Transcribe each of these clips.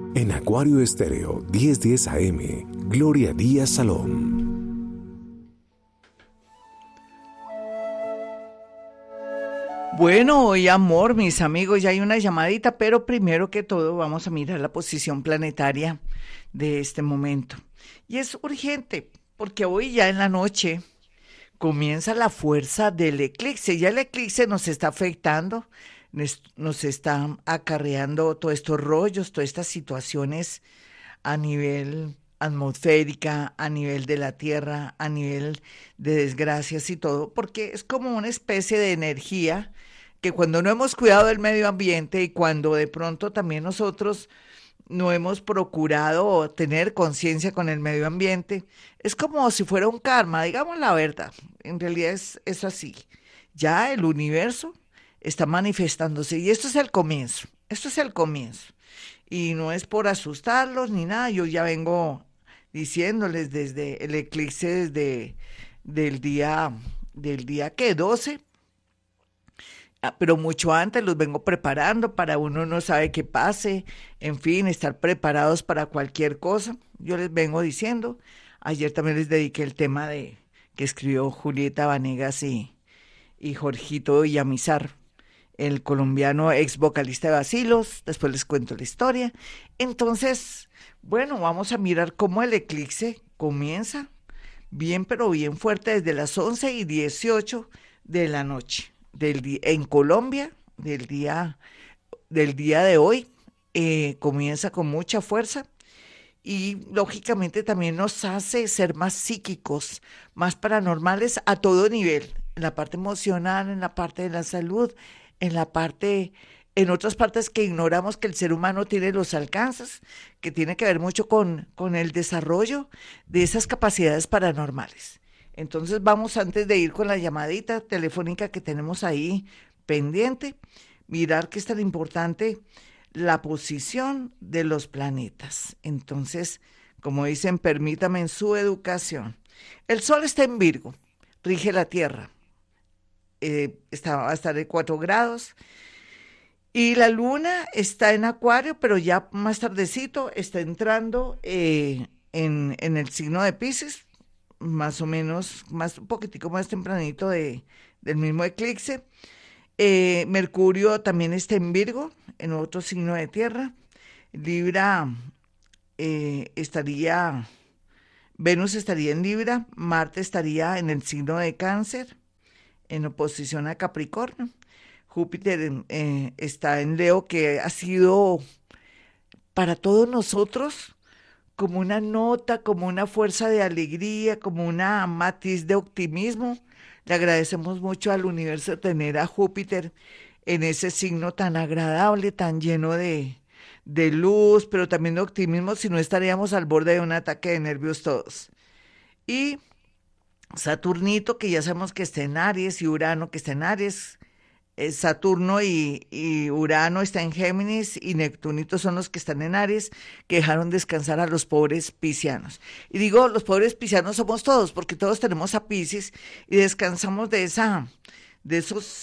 En Acuario Estéreo 1010 AM, Gloria Díaz Salón. Bueno, hoy amor, mis amigos, ya hay una llamadita, pero primero que todo vamos a mirar la posición planetaria de este momento. Y es urgente, porque hoy ya en la noche comienza la fuerza del eclipse. Ya el eclipse nos está afectando, nos está acarreando todos estos rollos, todas estas situaciones a nivel atmosférica, a nivel de la Tierra, a nivel de desgracias y todo, porque es como una especie de energía que cuando no hemos cuidado del medio ambiente y cuando de pronto también nosotros no hemos procurado tener conciencia con el medio ambiente, es como si fuera un karma, digamos la verdad, en realidad es así. Ya el universo está manifestándose y esto es el comienzo. Y no es por asustarlos ni nada, yo ya vengo diciéndoles desde el eclipse, desde del día que 12, pero mucho antes los vengo preparando para uno no sabe qué pase, en fin, estar preparados para cualquier cosa. Yo les vengo diciendo, ayer también les dediqué el tema de que escribió Julieta Vanegas y Jorgito Villamizar, el colombiano ex vocalista de Bacilos, después les cuento la historia. Entonces, bueno, vamos a mirar cómo el eclipse comienza bien, pero bien fuerte desde las 11:18 de la noche en Colombia, del día de hoy, comienza con mucha fuerza y lógicamente también nos hace ser más psíquicos, más paranormales a todo nivel, en la parte emocional, en la parte de la salud, en otras partes que ignoramos que el ser humano tiene los alcances, que tiene que ver mucho con el desarrollo de esas capacidades paranormales. Entonces vamos antes de ir con la llamadita telefónica que tenemos ahí pendiente, mirar que es tan importante la posición de los planetas. Entonces, como dicen, permítame en su educación. El Sol está en Virgo, rige la Tierra, va a estar de 4 grados. Y la Luna está en Acuario, pero ya más tardecito está entrando en el signo de Piscis, más o menos, un poquitico más tempranito del mismo eclipse. Mercurio también está en Virgo, en otro signo de tierra. Libra estaría, Venus estaría en Libra, Marte estaría en el signo de Cáncer, en oposición a Capricornio. Júpiter está en Leo, que ha sido para todos nosotros como una nota, como una fuerza de alegría, como una matiz de optimismo. Le agradecemos mucho al universo tener a Júpiter en ese signo tan agradable, tan lleno de luz, pero también de optimismo, si no estaríamos al borde de un ataque de nervios todos. Y Saturnito, que ya sabemos que está en Aries, y Urano, que está en Aries. Saturno y Urano está en Géminis y Neptunito son los que están en Aries, que dejaron descansar a los pobres piscianos. Y digo, los pobres piscianos somos todos, porque todos tenemos a Piscis y descansamos de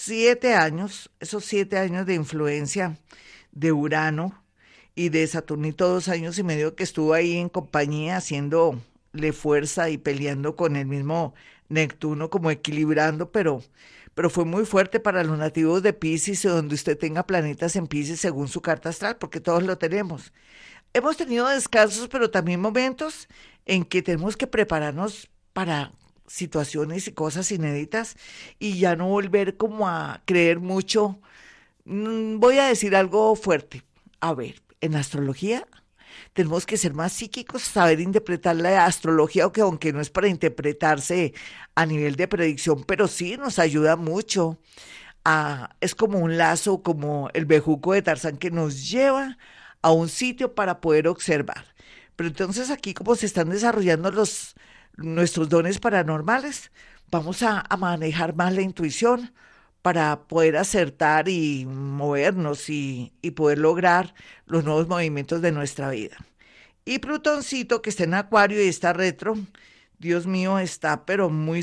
esos 7 años de influencia de Urano y de Saturnito, 2 años y medio que estuvo ahí en compañía haciéndole fuerza y peleando con el mismo Neptuno, como equilibrando, pero fue muy fuerte para los nativos de Piscis, donde usted tenga planetas en Piscis según su carta astral, porque todos lo tenemos. Hemos tenido descansos, pero también momentos en que tenemos que prepararnos para situaciones y cosas inéditas y ya no volver como a creer mucho. Voy a decir algo fuerte. A ver, en astrología tenemos que ser más psíquicos, saber interpretar la astrología, aunque no es para interpretarse a nivel de predicción, pero sí nos ayuda mucho. Es como un lazo, como el bejuco de Tarzán que nos lleva a un sitio para poder observar. Pero entonces aquí como se están desarrollando nuestros dones paranormales, vamos a manejar más la intuición para poder acertar y movernos y poder lograr los nuevos movimientos de nuestra vida. Y Plutoncito, que está en Acuario y está retro, Dios mío, está pero muy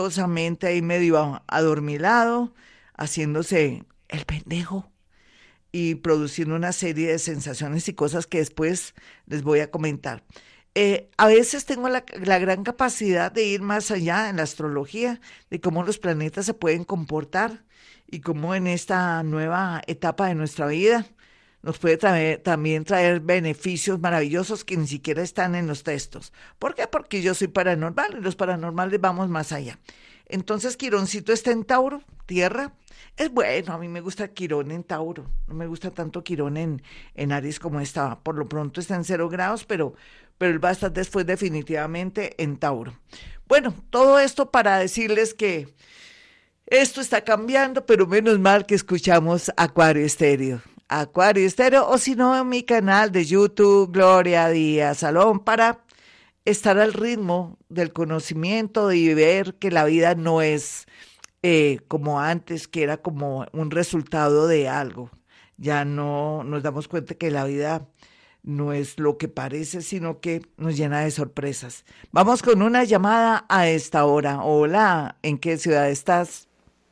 sospechosamente ahí medio adormilado, haciéndose el pendejo. y produciendo una serie de sensaciones y cosas que después les voy a comentar. A veces tengo la gran capacidad de ir más allá en la astrología, de cómo los planetas se pueden comportar y cómo en esta nueva etapa de nuestra vida nos puede también traer beneficios maravillosos que ni siquiera están en los textos. ¿Por qué? Porque yo soy paranormal y los paranormales vamos más allá. Entonces, Quironcito está en Tauro, tierra. Es bueno, a mí me gusta Quirón en Tauro. No me gusta tanto Quirón en Aries como estaba. Por lo pronto está en 0 grados, pero él va a estar después definitivamente en Tauro. Bueno, todo esto para decirles que esto está cambiando, pero menos mal que escuchamos Acuario Estéreo. Acuario Estéreo, o si no, en mi canal de YouTube, Gloria Díaz Salón, para estar al ritmo del conocimiento y ver que la vida no es como antes, que era como un resultado de algo. Ya no nos damos cuenta que la vida no es lo que parece, sino que nos llena de sorpresas. Vamos con una llamada a esta hora. Hola, ¿en qué ciudad estás?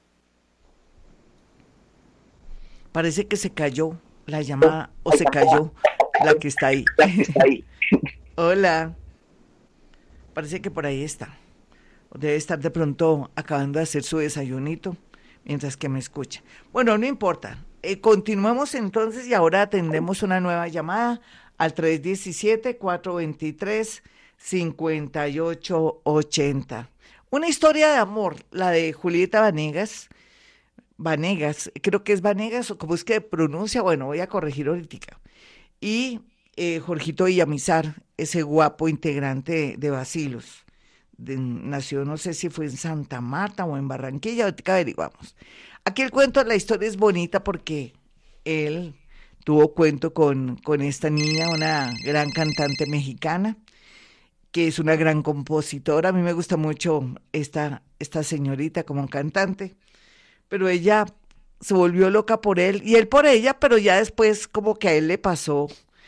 Parece que se cayó la llamada o se cayó la que está ahí. Hola, parece que por ahí está. Debe estar de pronto acabando de hacer su desayunito mientras que me escucha. Bueno, no importa. Continuemos entonces y ahora atendemos una nueva llamada al 317-423-5880. Una historia de amor, la de Julieta Vanegas, creo que es Vanegas o como es que pronuncia, bueno, voy a corregir ahorita. Y Jorgito Villamizar, ese guapo integrante de Bacilos. Nació, no sé si fue en Santa Marta o en Barranquilla, ahorita averiguamos. Aquí el cuento, la historia es bonita porque él tuvo cuento con esta niña, una gran cantante mexicana, que es una gran compositora. A mí me gusta mucho esta señorita como cantante, pero ella se volvió loca por él y él por ella, pero ya después como que a él le pasó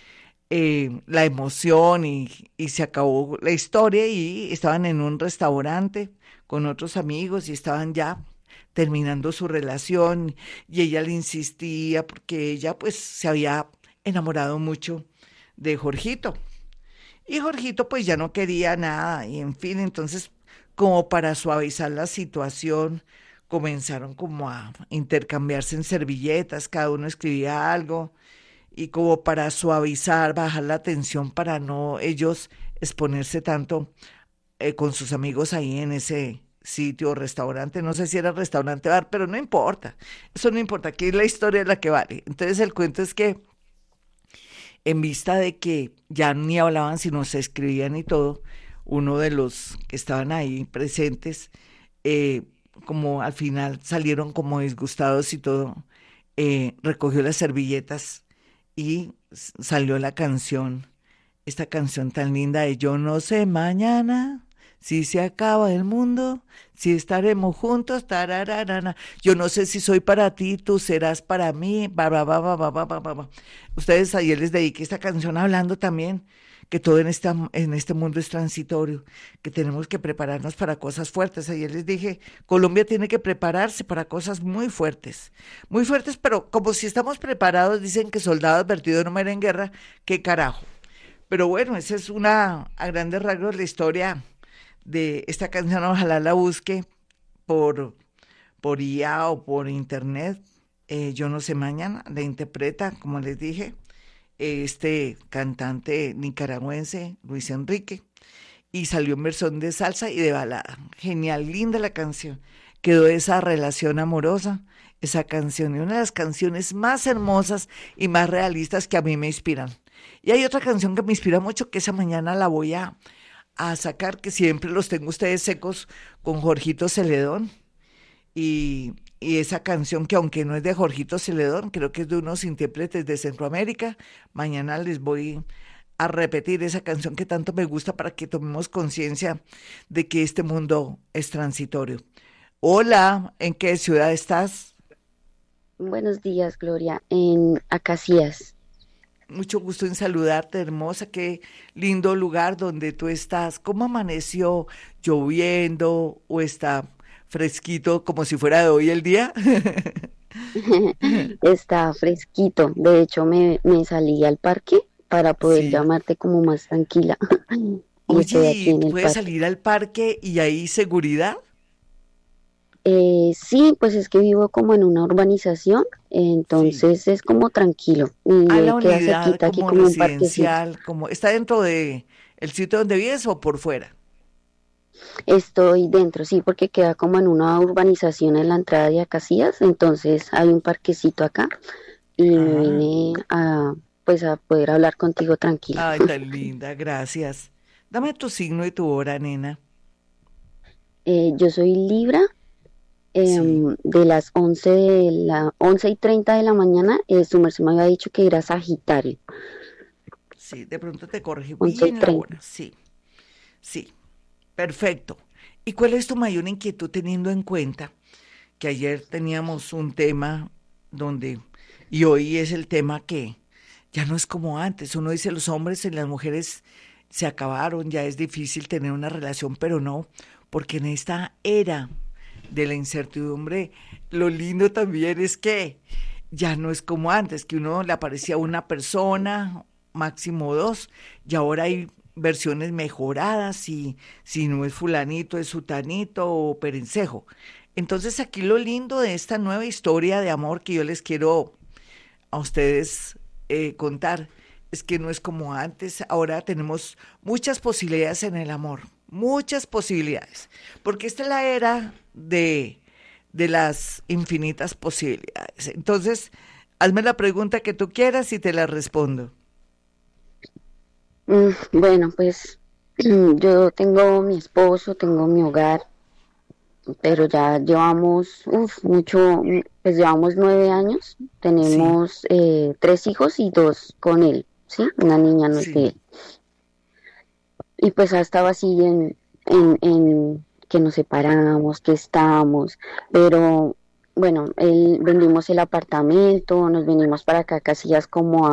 la emoción y se acabó la historia y estaban en un restaurante con otros amigos y estaban ya terminando su relación y ella le insistía porque ella pues se había enamorado mucho de Jorgito y Jorgito pues ya no quería nada y en fin, entonces como para suavizar la situación comenzaron como a intercambiarse en servilletas, cada uno escribía algo y como para suavizar, bajar la tensión para no ellos exponerse tanto con sus amigos ahí en ese sitio o restaurante, no sé si era restaurante o bar, pero no importa, eso no importa, aquí la historia es la que vale. Entonces el cuento es que en vista de que ya ni hablaban, sino se escribían y todo, uno de los que estaban ahí presentes, como al final salieron como disgustados y todo, recogió las servilletas y salió la canción, esta canción tan linda de Yo no sé mañana si se acaba el mundo, si estaremos juntos, tarararana. Yo no sé si soy para ti, tú serás para mí, ba, ba, ba, ba, ba, ba, ba, ba. Ustedes ayer les dediqué esta canción hablando también que todo en este mundo es transitorio, que tenemos que prepararnos para cosas fuertes. Ayer les dije, Colombia tiene que prepararse para cosas muy fuertes, pero como si estamos preparados, dicen que soldado advertido no muere en guerra, qué carajo. Pero bueno, esa es a grandes rasgos la historia de esta canción, ojalá la busque por IA o por internet, yo no sé mañana, la interpreta, como les dije, este cantante nicaragüense, Luis Enrique, y salió en versión de salsa y de balada. Genial, linda la canción. Quedó esa relación amorosa, esa canción, y una de las canciones más hermosas y más realistas que a mí me inspiran. Y hay otra canción que me inspira mucho, que esa mañana la voy a sacar, que siempre los tengo ustedes secos, con Jorgito Celedón. Y esa canción que aunque no es de Jorgito Celedón, creo que es de unos intérpretes de Centroamérica, mañana les voy a repetir esa canción que tanto me gusta para que tomemos conciencia de que este mundo es transitorio. Hola, ¿en qué ciudad estás? Buenos días, Gloria, en Acacias. Mucho gusto en saludarte, hermosa, qué lindo lugar donde tú estás. ¿Cómo amaneció? ¿Lloviendo o está fresquito como si fuera de hoy el día? Está fresquito. De hecho, me salí al parque para poder Sí. llamarte como más tranquila. Y Oye, estoy aquí ¿y en el puedes parque. salir al parque y hay seguridad? Sí, pues es que vivo como en una urbanización, Sí. entonces es como tranquilo ¿A y la queda unidad cerquita aquí como como un parquecito. residencial, como está dentro de el sitio donde vives o por fuera? Estoy dentro, sí, porque queda como en una urbanización en la entrada de Acacias, entonces hay un parquecito acá y me Ah, vine a, pues a poder hablar contigo tranquila. ay, tan linda, gracias. Dame tu signo y tu hora, nena. Yo soy Libra, Sí, de las 11:30 de la mañana, su merced me había dicho que era Sagitario, sí, de pronto te corregí once y bien la treinta. hora. Sí, sí, perfecto. ¿Y cuál es tu mayor inquietud teniendo en cuenta que ayer teníamos un tema donde, y hoy es el tema que ya no es como antes? Uno dice los hombres y las mujeres se acabaron, ya es difícil tener una relación, pero no, porque en esta era de la incertidumbre, lo lindo también es que ya no es como antes, que uno le aparecía una persona, máximo dos, y ahora hay versiones mejoradas, y si no es fulanito, es sutanito o perencejo. Entonces aquí lo lindo de esta nueva historia de amor que yo les quiero a ustedes contar es que no es como antes, ahora tenemos muchas posibilidades en el amor, muchas posibilidades, porque esta es la era de las infinitas posibilidades. Entonces, hazme la pregunta que tú quieras y te la respondo. Bueno, pues yo tengo mi esposo, tengo mi hogar, pero ya llevamos, mucho, pues llevamos 9 años, Sí, tenemos 3 hijos y dos con él, ¿sí? Una niña no es de sí, él. Y pues ha estado así en que nos separamos, que estamos, pero bueno, vendimos el apartamento, nos venimos para acá, Casillas, como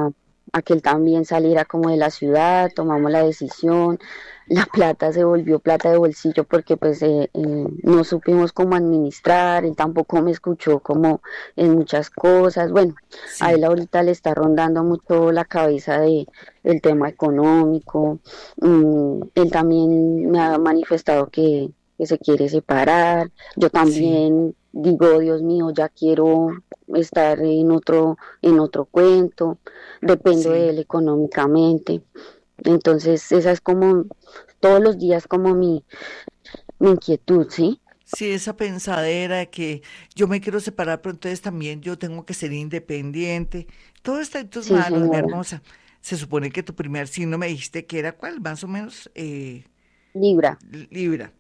a que él también saliera como de la ciudad, tomamos la decisión, la plata se volvió plata de bolsillo porque pues no supimos cómo administrar, él tampoco me escuchó como en muchas cosas, bueno, a él sí, ahorita le está rondando mucho la cabeza de el tema económico. Él también me ha manifestado que se quiere separar. Yo sí, también digo, Dios mío, ya quiero estar en otro cuento. Dependo de sí. él económicamente. Entonces, esa es como todos los días como mi inquietud, ¿sí? Sí, esa pensadera de que yo me quiero separar, pero entonces también yo tengo que ser independiente. Todo está en tus Sí, manos, mi señora. hermosa. Se supone que tu primer signo me dijiste que era cuál, más o menos, Libra. Libra.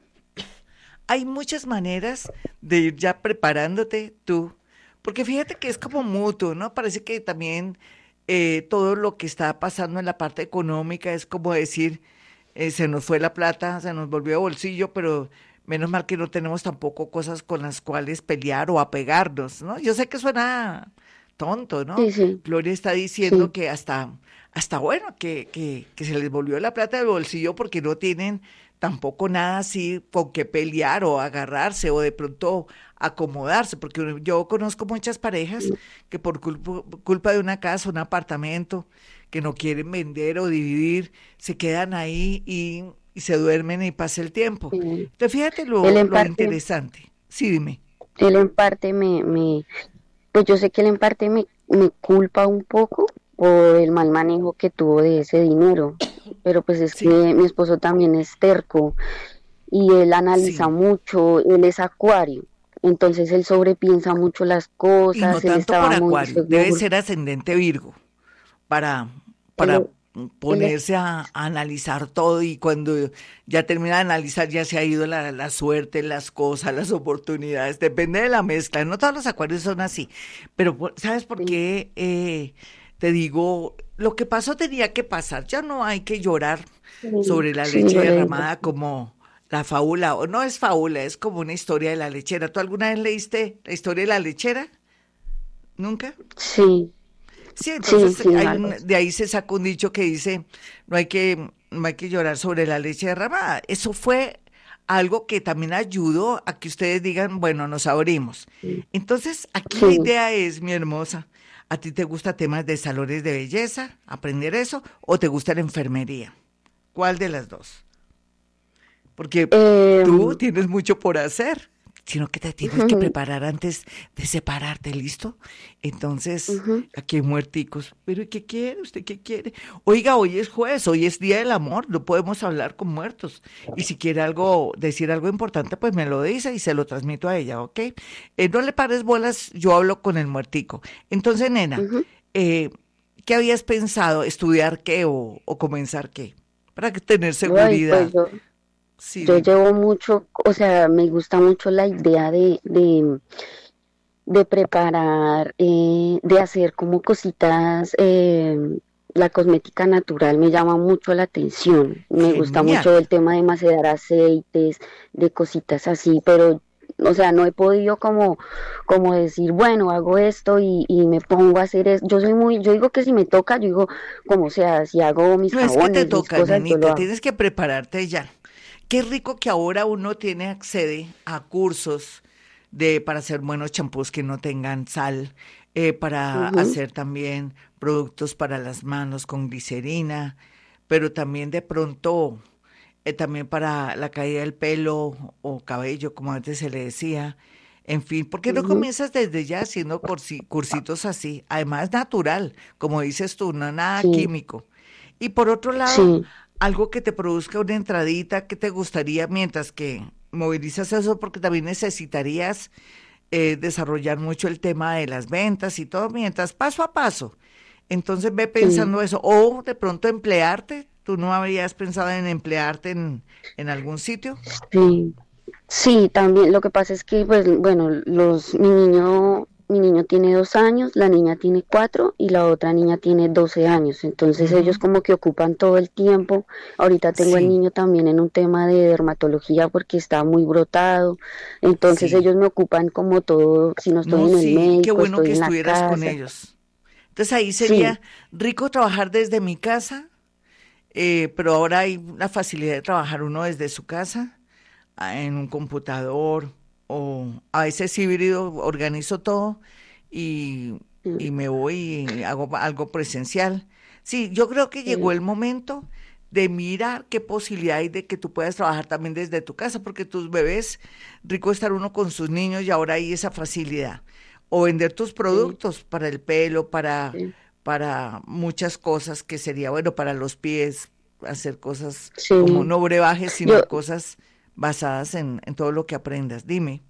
Hay muchas maneras de ir ya preparándote tú, porque fíjate que es como mutuo, ¿no? Parece que también todo lo que está pasando en la parte económica es como decir, se nos fue la plata, se nos volvió de bolsillo, pero menos mal que no tenemos tampoco cosas con las cuales pelear o apegarnos, ¿no? Yo sé que suena tonto, ¿no? Sí, sí, Gloria está diciendo sí. que hasta bueno, que se les volvió la plata del bolsillo porque no tienen tampoco nada así con que pelear o agarrarse o de pronto acomodarse, porque yo conozco muchas parejas que por culpa de una casa, un apartamento, que no quieren vender o dividir, se quedan ahí y se duermen y pasa el tiempo. Sí. Entonces fíjate Él en lo parte, interesante. Sí, dime. él en parte pues yo sé que él en parte me culpa un poco por el mal manejo que tuvo de ese dinero, pero pues es que Sí, mi esposo también es terco y él analiza sí. mucho, él es acuario, entonces él sobrepiensa mucho las Y no cosas, él tanto estaba por muy Acuario, debe seguro, ser ascendente Virgo para, para él, él es, ponerse a analizar todo y cuando ya termina de analizar ya se ha ido la suerte, las cosas, las oportunidades, depende de la mezcla, no todos los acuarios son así, pero ¿sabes por sí, qué? Te digo, lo que pasó tenía que pasar, ya no hay que llorar sobre la sí, leche yo le digo, derramada como la fábula, o no es fábula, es como una historia de la lechera. ¿Tú alguna vez leíste la historia de la lechera? ¿Nunca? sí, Sí, sí, entonces sí, algo así. de ahí se sacó un dicho que dice, no hay que llorar sobre la leche derramada. Eso fue algo que también ayudó a que ustedes digan, bueno, nos abrimos. Entonces, aquí la Sí. idea es, mi hermosa, ¿a ti te gusta temas de salones de belleza, aprender eso, o te gusta la enfermería? ¿Cuál de las dos? Porque tú Em, tienes mucho por hacer, sino que te tienes que preparar antes de separarte, ¿listo? Entonces, ujú. aquí hay muerticos. ¿Pero y qué quiere? ¿Usted qué quiere? Oiga, hoy es jueves, hoy es Día del Amor, no podemos hablar con muertos. Y si quiere algo, decir algo importante, pues me lo dice y se lo transmito a ella, ¿ok? No le pares bolas, yo hablo con el muertico. Entonces, nena, Ujú. eh, ¿qué habías pensado? ¿Estudiar qué o comenzar qué? Para que tener Ay, pues seguridad. Sí, yo dime. llevo mucho, o sea, me gusta mucho la idea de preparar, de hacer como cositas, la cosmética natural me llama mucho la atención. Me gusta Genial. mucho el tema de macerar aceites, de cositas así, pero, o sea, no he podido como decir, bueno, hago esto y me pongo a hacer eso. Yo soy muy, yo digo que si me toca, yo digo, como sea, si hago mis No es que te jabones, mis toca, cosas, yo lo nenita, hago. tienes que prepararte ya. Qué rico que ahora uno tiene accede a cursos para hacer buenos champús que no tengan sal, para Ujú, hacer también productos para las manos con glicerina, pero también de pronto también para la caída del pelo o cabello, como antes se le decía. En fin, ¿por qué no ujú. comienzas desde ya haciendo cursitos así? Además, natural, como dices tú, no nada Sí, químico. Y por otro lado, sí. algo que te produzca una entradita que te gustaría mientras que movilizas eso, porque también necesitarías desarrollar mucho el tema de las ventas y todo, mientras paso a paso. Entonces ve Sí, pensando eso, o de pronto emplearte, ¿tú no habías pensado en emplearte en algún sitio? sí, sí, también lo que pasa es que, pues, bueno, mi niño tiene 2 años, la niña tiene 4 y la otra niña tiene 12 años, entonces ellos Ujú. como que ocupan todo el tiempo. Ahorita tengo el Sí, niño también en un tema de dermatología porque está muy brotado, entonces sí. ellos me ocupan como todo, si no estoy No, en el sí, qué médico, bueno que estoy en la estuvieras con casa, ellos. Entonces ahí sí, sería rico trabajar desde mi casa, pero ahora hay la facilidad de trabajar uno desde su casa, en un computador, o a veces híbrido, organizo todo y, sí, y me voy y hago algo presencial. Sí, yo creo que llegó sí, el momento de mirar qué posibilidad hay de que tú puedas trabajar también desde tu casa, porque tus bebés, rico estar uno con sus niños y ahora hay esa facilidad. O vender tus sí, productos para el pelo, sí, para muchas cosas que sería bueno para los pies, hacer cosas como sí. no brebajes, Yo, sino cosas basadas en todo lo que aprendas. Dime.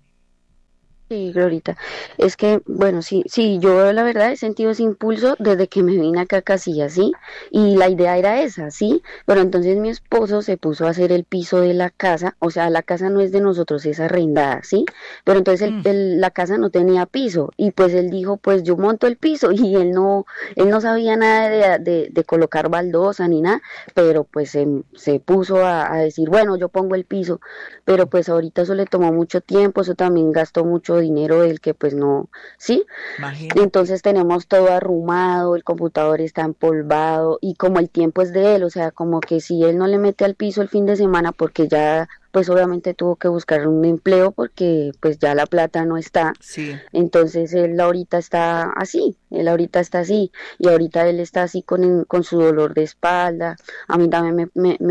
Sí, Glorita. Es que, bueno, sí, sí, yo la verdad he sentido ese impulso desde que me vine acá a Casillas, ¿sí? Y la idea era esa, ¿sí? Pero entonces mi esposo se puso a hacer el piso de la casa, o sea, la casa no es de nosotros, es arrendada, ¿sí? Pero entonces Mm, la casa no tenía piso y pues él dijo, pues yo monto el piso y él no sabía nada de colocar baldosa ni nada, pero pues se puso a decir, bueno, yo pongo el piso, pero pues ahorita eso le tomó mucho tiempo, eso también gastó mucho dinero del que pues no, ¿sí? imagínate. Entonces tenemos todo arrumado, el computador está empolvado y como el tiempo es de él, o sea, como que si él no le mete al piso el fin de semana porque ya pues obviamente tuvo que buscar un empleo porque pues ya la plata no está, Sí. entonces él ahorita está así, él ahorita está así y ahorita él está así con su dolor de espalda, a mí también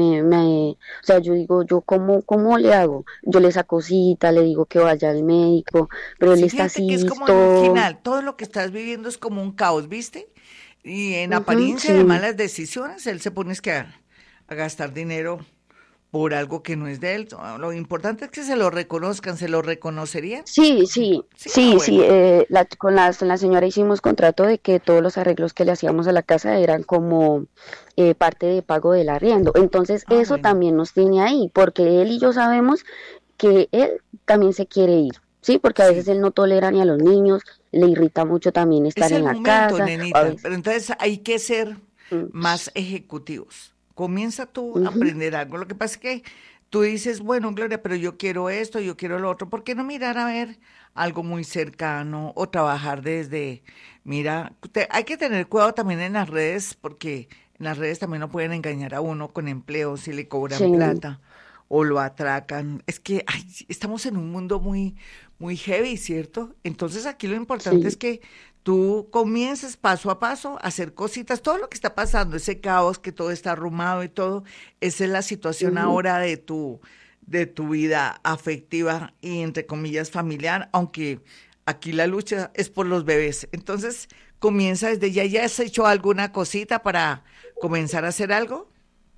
o sea, yo digo, yo cómo le hago, yo le saco cita, le digo que vaya al médico, pero él Sí, está fíjate que así, es como un listo. final. Todo lo que estás viviendo es como un caos, ¿viste? Y en Ujú, apariencia de sí, malas decisiones, él se pone es que a gastar dinero por algo que no es de él. Lo importante es que se lo reconozcan, ¿se lo reconocerían? Sí, ah, sí, bueno. con la señora hicimos contrato de que todos los arreglos que le hacíamos a la casa eran como parte de pago del arriendo. Entonces Ah, eso bueno. también nos tiene ahí, porque él y yo sabemos que él también se quiere ir, ¿sí? Porque a veces Sí. él no tolera ni a los niños, le irrita mucho también Es estar en el la momento, casa, a nenita. veces. Pero entonces hay que ser Mm, más ejecutivos. Comienza tú a ujú, aprender algo. Lo que pasa es que tú dices, bueno, Gloria, pero yo quiero esto, yo quiero lo otro. ¿Por qué no mirar a ver algo muy cercano o trabajar desde, mira, hay que tener cuidado también en las redes porque en las redes también no pueden engañar a uno con empleos si le cobran sí, plata o lo atracan. Es que ay, sí, estamos en un mundo muy heavy, ¿cierto? Entonces aquí lo importante es Sí, que tú comiences paso a paso a hacer cositas, todo lo que está pasando, ese caos, que todo está arrumado y todo, esa es la situación ujú. ahora de tu vida afectiva y entre comillas familiar, aunque aquí la lucha es por los bebés. Entonces, comienza desde ya. ¿Ya has hecho alguna cosita para comenzar a hacer algo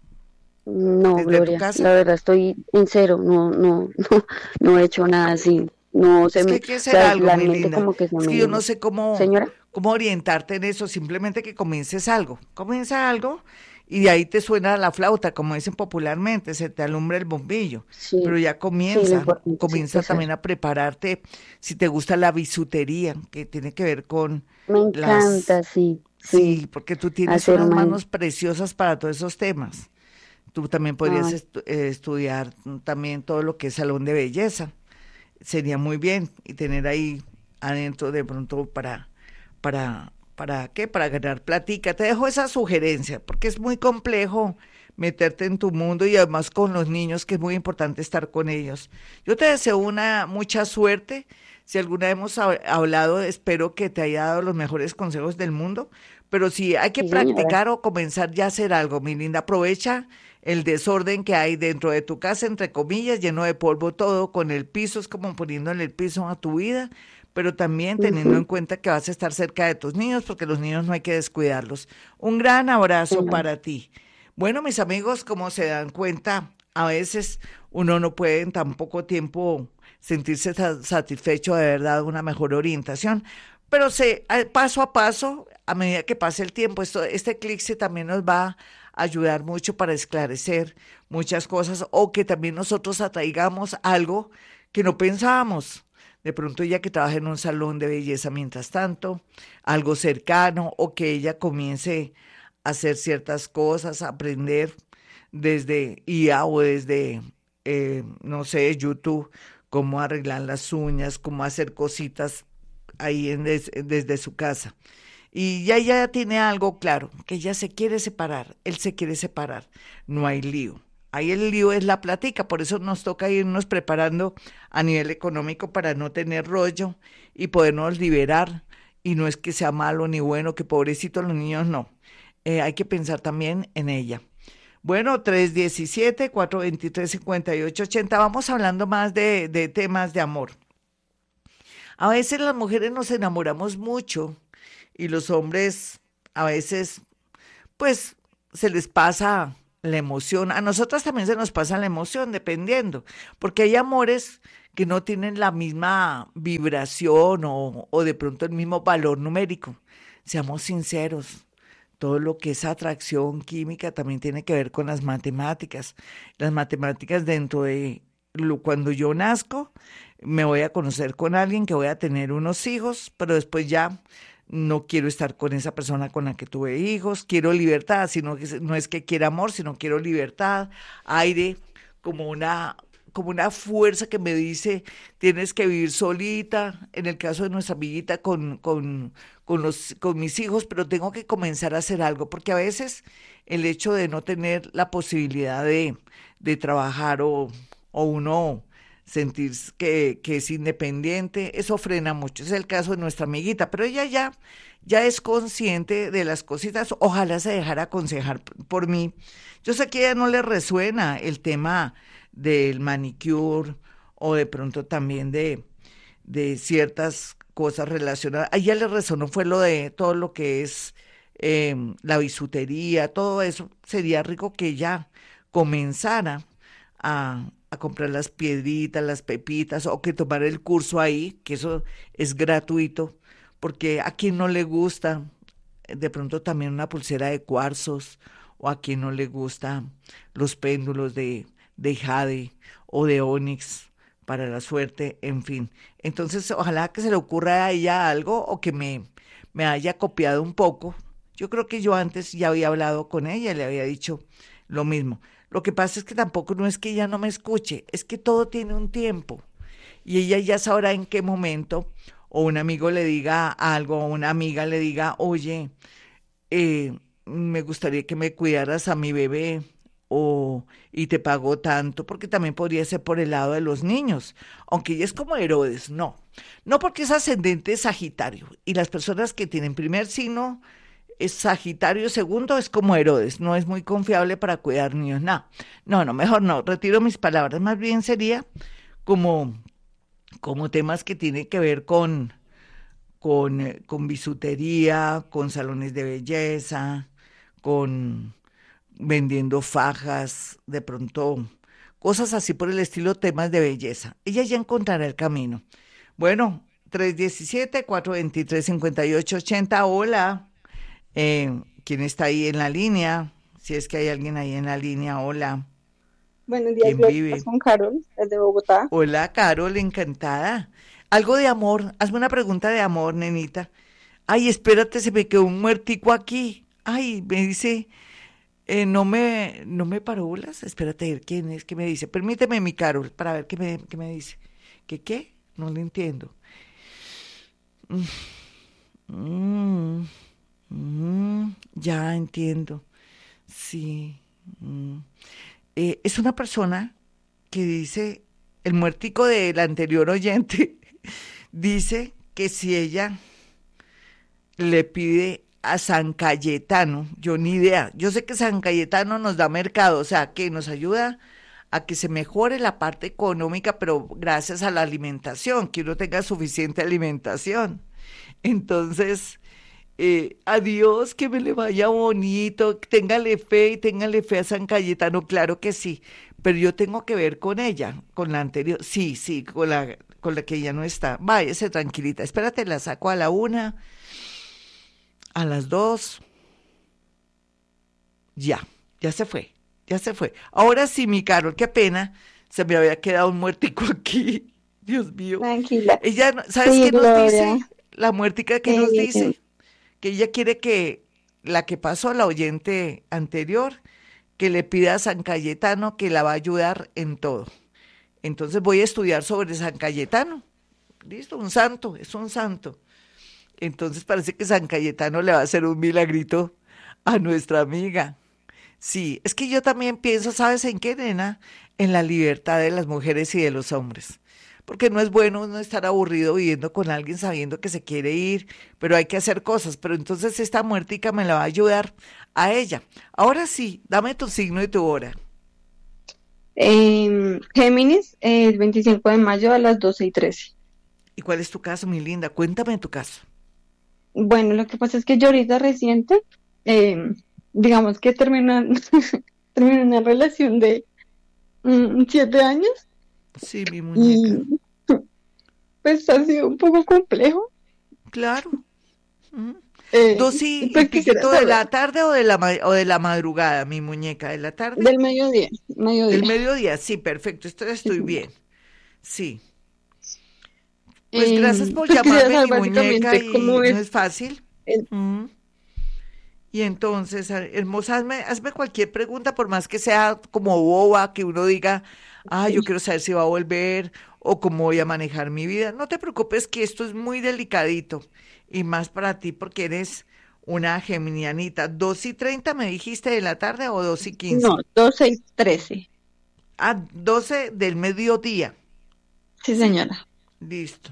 No, desde tu Gloria, la casa? verdad estoy en cero, no, no, no, no he hecho nada así, no se Es que me, hay que o hacer sea, algo, la mi mente linda. como que se Es me que yo no nubla. sé cómo, Señora, cómo orientarte en eso, simplemente que comiences algo. Comienza algo y de ahí te suena la flauta, como dicen popularmente, se te alumbra el bombillo. Pero sí, ya sí, lo comienza, importante es comienza empezar. también a prepararte si te gusta la bisutería, que tiene que ver con Me las... encanta, sí, sí, Sí, porque tú tienes hacer unas man, manos preciosas para todos esos temas. Tú también podrías ay, estudiar también todo lo que es salón de belleza. Sería muy bien y tener ahí adentro de pronto ¿para qué? Para ganar platica. Te dejo esa sugerencia porque es muy complejo meterte en tu mundo y además con los niños, que es muy importante estar con ellos. Yo te deseo una mucha suerte. Si alguna vez hemos hablado, espero que te haya dado los mejores consejos del mundo, pero si hay que sí, señora, practicar o comenzar ya a hacer algo, mi linda, aprovecha el desorden que hay dentro de tu casa, entre comillas, lleno de polvo todo, con el piso, es como poniéndole el piso a tu vida, pero también teniendo en ujú, cuenta que vas a estar cerca de tus niños, porque los niños no hay que descuidarlos. Un gran abrazo señora, para ti. Bueno, mis amigos, como se dan cuenta, a veces uno no puede en tan poco tiempo sentirse satisfecho de haber dado una mejor orientación, pero paso a paso, a medida que pase el tiempo, este eclipse también nos va a ayudar mucho para esclarecer muchas cosas o que también nosotros atraigamos algo que no pensábamos. De pronto ella que trabaja en un salón de belleza mientras tanto, algo cercano, o que ella comience a hacer ciertas cosas, a aprender desde IA o desde, no sé, YouTube, cómo arreglar las uñas, cómo hacer cositas ahí desde su casa. Y ya ella tiene algo claro, que ella se quiere separar, él se quiere separar, no hay lío. Ahí el lío es la plática, por eso nos toca irnos preparando a nivel económico para no tener rollo y podernos liberar. Y no es que sea malo ni bueno, que pobrecitos los niños, no. Hay que pensar también en ella. Bueno, 317-423-5880. Vamos hablando más de temas de amor. A veces las mujeres nos enamoramos mucho y los hombres a veces, pues, se les pasa la emoción. A nosotras también se nos pasa la emoción, dependiendo, porque hay amores que no tienen la misma vibración o de pronto el mismo valor numérico. Seamos sinceros. Todo lo que es atracción química también tiene que ver con las matemáticas. Las matemáticas dentro de cuando yo nazco, me voy a conocer con alguien, que voy a tener unos hijos, pero después ya no quiero estar con esa persona con la que tuve hijos, quiero libertad, sino que no es que quiera amor, sino quiero libertad, aire, como como una fuerza que me dice, tienes que vivir solita, en el caso de nuestra amiguita con mis hijos, pero tengo que comenzar a hacer algo, porque a veces el hecho de no tener la posibilidad de trabajar o uno sentir que es independiente, eso frena mucho. Es el caso de nuestra amiguita, pero ella ya es consciente de las cositas. Ojalá se dejara aconsejar por mí. Yo sé que a ella no le resuena el tema del manicure o de pronto también de ciertas cosas relacionadas. A ella le resonó fue lo de todo lo que es la bisutería, todo eso. Sería rico que ella comenzara a comprar las piedritas, las pepitas, o que tomar el curso ahí, que eso es gratuito, porque a quien no le gusta, de pronto también una pulsera de cuarzos, o a quien no le gusta los péndulos de jade o de onix para la suerte, en fin. Entonces, ojalá que se le ocurra a ella algo o que me haya copiado un poco. Yo creo que yo antes ya había hablado con ella, le había dicho lo mismo. Lo que pasa es que tampoco no es que ella no me escuche, es que todo tiene un tiempo y ella ya sabrá en qué momento o un amigo le diga algo o una amiga le diga, oye, me gustaría que me cuidaras a mi bebé y te pagó tanto, porque también podría ser por el lado de los niños, aunque ella es como Herodes, no. No porque es ascendente Sagitario, y las personas que tienen primer signo es Sagitario, segundo es como Herodes, no es muy confiable para cuidar niños, nada. No, no, mejor no, retiro mis palabras, más bien sería como, como temas que tienen que ver con bisutería, con salones de belleza, con vendiendo fajas, de pronto, cosas así por el estilo, temas de belleza. Ella ya encontrará el camino. Bueno, 317-423-5880, hola. ¿Quién está ahí en la línea? Si es que hay alguien ahí en la línea, hola. Buenos días, ¿Quién Gloria, vive? con Carol, desde Bogotá. Hola, Carol, encantada. Algo de amor, hazme una pregunta de amor, nenita. Ay, espérate, se me quedó un muertico aquí. Ay, me dice, no me paró bolas. Espérate, a ver quién es que me dice. Permíteme, mi Carol, para ver qué me dice. ¿Qué qué? No le entiendo. Mm, ya entiendo. Sí. Es una persona que dice, el muertico del anterior oyente, dice que si ella le pide a San Cayetano, yo ni idea, yo sé que San Cayetano nos da mercado, o sea, que nos ayuda a que se mejore la parte económica, pero gracias a la alimentación, que uno tenga suficiente alimentación. Entonces, adiós, que me le vaya bonito, téngale fe a San Cayetano, claro que sí, pero yo tengo que ver con ella, con la anterior, sí, sí, con la que ella no está. Váyase tranquilita, espérate, la saco a la 1, a las 2, ya se fue, ya se fue. Ahora sí, mi Carol, qué pena, se me había quedado un muertico aquí, Dios mío. Tranquila. Ella, ¿sabes Sí, qué nos Gloria. dice? La muertica que nos dice que ella quiere que la que pasó, la oyente anterior, que le pida a San Cayetano que la va a ayudar en todo. Entonces voy a estudiar sobre San Cayetano. Listo, un santo, es un santo. Entonces parece que San Cayetano le va a hacer un milagrito a nuestra amiga. Sí, es que yo también pienso, ¿sabes en qué, nena? En la libertad de las mujeres y de los hombres. Porque no es bueno uno estar aburrido viviendo con alguien sabiendo que se quiere ir, pero hay que hacer cosas. Pero entonces esta muertica me la va a ayudar a ella. Ahora sí, dame tu signo y tu hora. Géminis, el 25 de mayo a las 12:13. ¿Y cuál es tu caso, mi linda? Cuéntame tu caso. Bueno, lo que pasa es que yo ahorita reciente, digamos que terminé una relación de 7 años Sí, mi muñeca. y pues ha sido un poco complejo. Claro. Mm. Dos Y y pues quisiera piquito de saber la tarde o o de la madrugada, mi muñeca, de la tarde, del mediodía, del mediodía. mediodía, sí, perfecto, Sí, estoy señora. bien, sí. Pues gracias por Pues quisiera llamarme, saber mi muñeca, básicamente cómo y no es es fácil. el... Mm. Y entonces, hermosa, hazme cualquier pregunta, por más que sea como boba, que uno diga, yo quiero saber si va a volver o cómo voy a manejar mi vida. No te preocupes que esto es muy delicadito y más para ti porque eres una geminianita. 2:30 me dijiste de la tarde o 2:15. No, 12:13. 12 del mediodía. Sí, Sí, señora. listo.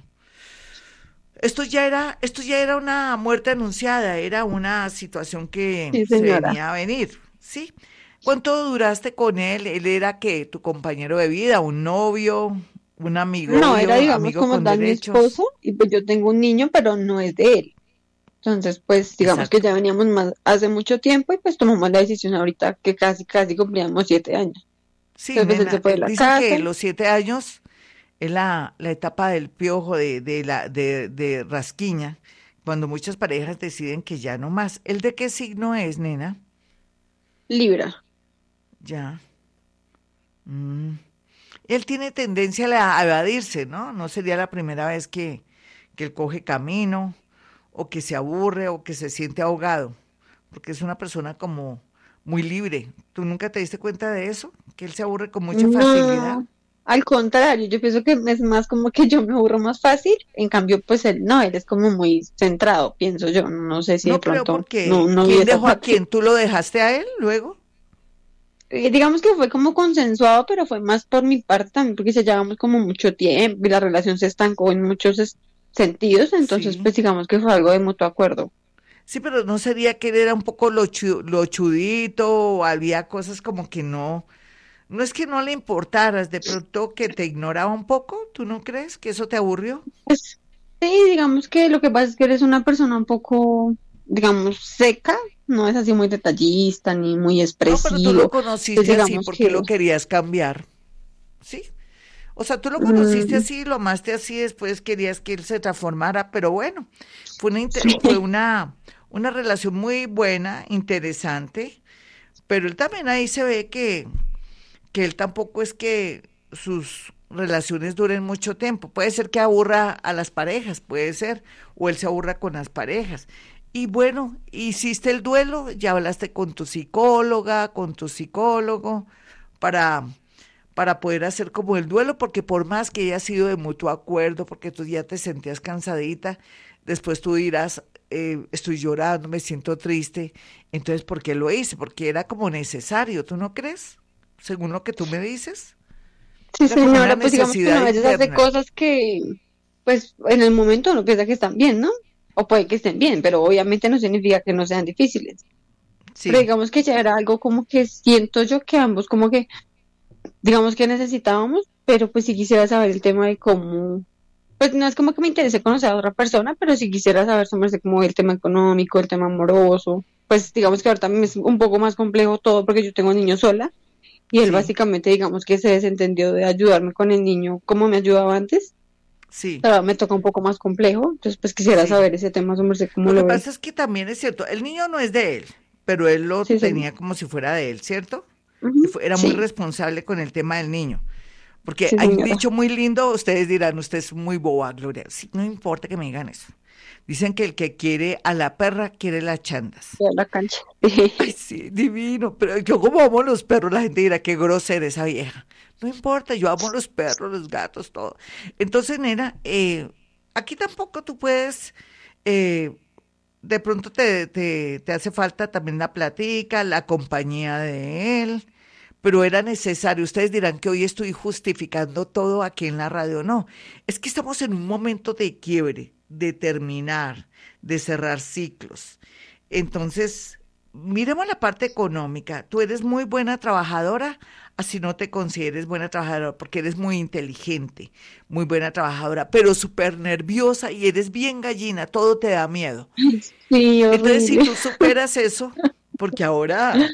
Esto ya era una muerte anunciada, era una situación que Sí, se señora. venía a venir, ¿sí? ¿Cuánto duraste con él? ¿Él era qué? ¿Tu compañero de vida? ¿Un novio? ¿Un No, era, amigorio? digamos, ¿Amigo como con tal mi derechos? esposo, y pues yo tengo un niño, pero no es de él. Entonces, pues, digamos que Exacto. ya veníamos más hace mucho tiempo y pues tomamos la decisión ahorita que casi cumplíamos 7 años. Sí, Entonces, pues él se nena, fue de la dicen que casa. los 7 años es la etapa del piojo, de rasquiña, cuando muchas parejas deciden que ya no más. ¿El de qué signo es, nena? Libra. Ya. Mm. Él tiene tendencia a evadirse, ¿no? No sería la primera vez que él coge camino, o que se aburre, o que se siente ahogado, porque es una persona como muy libre. ¿Tú nunca te diste cuenta de eso? Que él se aburre con mucha facilidad. No, al contrario, yo pienso que es más como que yo me aburro más fácil. En cambio, pues él no, él es como muy centrado, pienso yo. No sé si de No creo pronto no, porque no vi ¿quién esa dejó a parte. quién? ¿Tú lo dejaste a él luego? digamos que fue como consensuado, pero fue más por mi parte también, porque ya llevamos como mucho tiempo y la relación se estancó en muchos sentidos, entonces Sí. pues digamos que fue algo de mutuo acuerdo. Sí, pero no sería que él era un poco lo chudito, o había cosas como que no, no es que no le importaras, de pronto que te ignoraba un poco, ¿tú no crees que eso te aburrió? Pues sí, digamos que lo que pasa es que eres una persona un poco, digamos, seca, no es así muy detallista ni muy No, pero tú lo expresivo, entonces conociste así digamos porque que lo querías cambiar, ¿sí? O sea, tú lo conociste mm, así, lo amaste así, después querías que él se transformara, pero bueno, fue sí, una relación muy buena, interesante, pero él también ahí se ve que él tampoco es que sus relaciones duren mucho tiempo. Puede ser que aburra a las parejas, puede ser, o él se aburra con las parejas. Y bueno, hiciste el duelo, ya hablaste con tu psicóloga, con tu psicólogo, para, para poder hacer como el duelo, porque por más que haya sido de mutuo acuerdo, porque tú ya te sentías cansadita, después tú dirás, estoy llorando, me siento triste. Entonces, ¿por qué lo hice? Porque era como necesario, ¿tú no crees? Según lo que tú me dices, sí era como una señora, pues digamos que necesidad uno a veces hace interna. cosas que pues en el momento uno piensa que están bien, ¿no? O puede que estén bien, pero obviamente no significa que no sean difíciles. Pero Sí, digamos que ya era algo como que siento yo que ambos como que, digamos que necesitábamos, pero pues sí quisiera saber el tema de cómo, pues no es como que me interese conocer a otra persona, pero sí quisiera saber sobre como el tema económico, el tema amoroso. Pues digamos que ahora también es un poco más complejo todo porque yo tengo niño sola y él sí, básicamente digamos que se desentendió de ayudarme con el niño como me ayudaba antes. sí, Ahora me toca un poco más complejo, entonces pues quisiera sí. saber ese tema, sobre cómo Lo que lo ve. pasa es que también es cierto, el niño no es de él, pero él lo Sí, señor. tenía como si fuera de él, ¿cierto? Ujú. Era muy Sí, responsable con el tema del niño. Porque sí, hay un señora. dicho muy lindo, ustedes dirán, usted es muy boba, Gloria. Sí, no importa que me digan eso. Dicen que el que quiere a la perra quiere las chandas. Ya la cancha. Ay, sí, divino. Pero yo como amo los perros, la gente dirá, qué grosera esa vieja. No importa, yo amo los perros, los gatos, todo. Entonces, nena, aquí tampoco tú puedes, eh, de pronto te hace falta también la platica, la compañía de él, pero era necesario. Ustedes dirán que hoy estoy justificando todo aquí en la radio. No, es que estamos en un momento de quiebre, de terminar, de cerrar ciclos. Entonces, miremos la parte económica. Tú eres muy buena trabajadora, así no te consideres buena trabajadora, porque eres muy inteligente, muy buena trabajadora, pero súper nerviosa y eres bien gallina, todo te da miedo. Sí, Entonces, si horrible. tú superas eso, porque ahora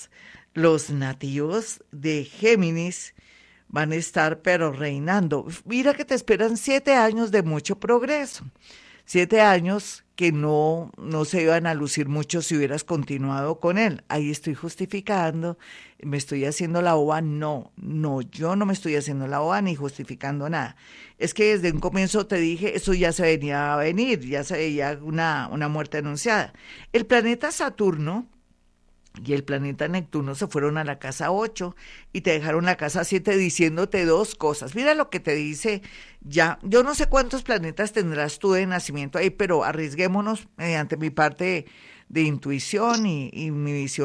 los nativos de Géminis van a estar pero reinando. Mira que te esperan 7 años de mucho progreso. 7 años que no se iban a lucir mucho si hubieras continuado con él. Ahí estoy justificando, me estoy haciendo la boba. No, no, yo no me estoy haciendo la boba ni justificando nada. Es que desde un comienzo te dije, eso ya se venía a venir, ya se veía una muerte anunciada. El planeta Saturno y el planeta Neptuno se fueron a la casa 8 y te dejaron la casa 7 diciéndote dos cosas. Mira lo que te dice ya. Yo no sé cuántos planetas tendrás tú de nacimiento ahí, pero arriesguémonos mediante mi parte de intuición y mi visión